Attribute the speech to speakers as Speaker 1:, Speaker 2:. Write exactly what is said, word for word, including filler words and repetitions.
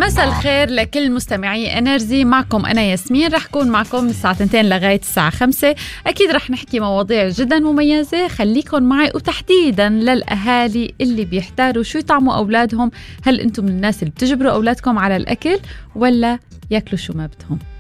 Speaker 1: مساء الخير لكل مستمعي انرجي. معكم انا ياسمين، رح كون معكم من الساعه اثنتين لغايه الساعه خمسة. اكيد رح نحكي مواضيع جدا مميزه، خليكم معي. وتحديدا للاهالي اللي بيحتاروا شو يطعموا اولادهم، هل انتم من الناس اللي بتجبروا اولادكم على الاكل ولا ياكلوا شو ما بدهم؟